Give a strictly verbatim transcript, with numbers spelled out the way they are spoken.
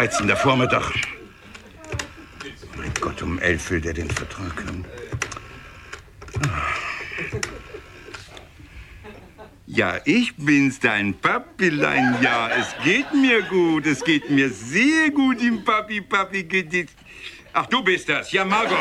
reizender Vormittag. Mein Gott, um elf will der den Vertrag haben. Ja, ich bin's, dein Papilein. Ja, es geht mir gut. Es geht mir sehr gut im Papi, Papi. Ach, du bist das. Ja, Margot.